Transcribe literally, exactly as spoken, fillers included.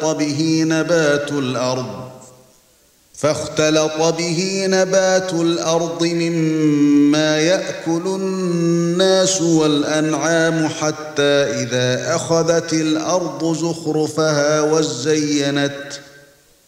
به نبات الأرض فاختلط به نبات الأرض مما يأكل الناس والأنعام حتى إذا أخذت الأرض زخرفها وزينت